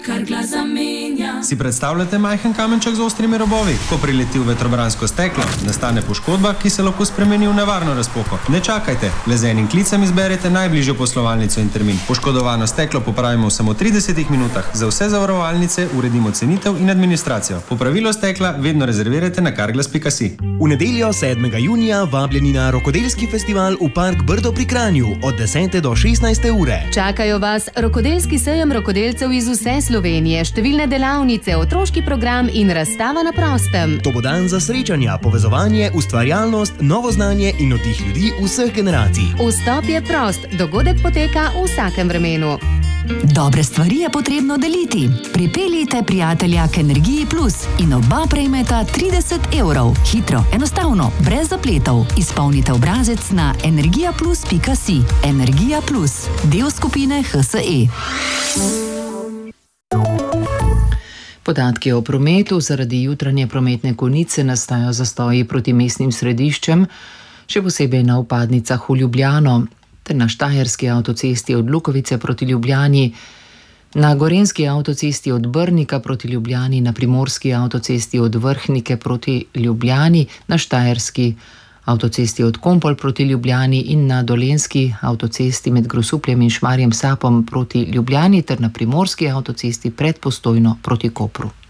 Kargla zamenja. Si predstavljate majhen kamenček z ostrimi robovi? Ko prileti v vetrobransko steklo, nastane poškodba, ki se lahko spremeni v nevarno razpoko. Ne čakajte, le z enim klicem izberete najbližjo poslovalnico in termin. Poškodovano steklo popravimo v samo 30 minutah. Za vse zavarovalnice uredimo cenitev in administracijo. Popravilo stekla vedno rezervirajte na carglass.si. V nedeljo 7. junija vabljeni na rokodelski festival v Park Brdo pri Kranju od 10. do 16. ure. Čakajo vas rokodelski sejem rokodelcev iz vse Slovenije, številne delavnice, otroški program in razstava na prostem. To bo dan za srečanja, povezovanje, ustvarjalnost, novo znanje in oddih ljudi vseh generacij. Vstop je prost, dogodek poteka v vsakem vremenu. Dobre stvari je potrebno deliti. Pripeljite prijatelja k Energiji Plus in oba prejmeta 30 evrov. Hitro, enostavno, brez zapletov. Izpolnite obrazec na energijaplus.si. Energija Plus, del skupine HSE. Podatki o prometu: zaradi jutranje prometne konice nastajajo zastoji proti mestnim središčem, še posebej na vpadnicah v Ljubljano, ter na Štajerski avtocesti od Lukovice proti Ljubljani, na Gorenjski avtocesti od Brnika proti Ljubljani, na Primorski avtocesti od Vrhnike proti Ljubljani, na Štajerski avtocesti od Kompol proti Ljubljani in na Dolenjski avtocesti med Grosupljem in Šmarjem Sapom proti Ljubljani ter na Primorski avtocesti pred Postojno proti Kopru.